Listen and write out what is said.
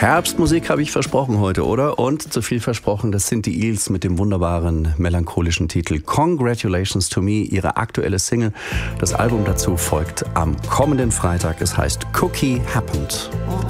Herbstmusik habe ich versprochen heute, oder? Und zu viel versprochen, das sind die Eels mit dem wunderbaren, melancholischen Titel Congratulations to Me, ihre aktuelle Single. Das Album dazu folgt am kommenden Freitag. Es heißt Cookie Happened.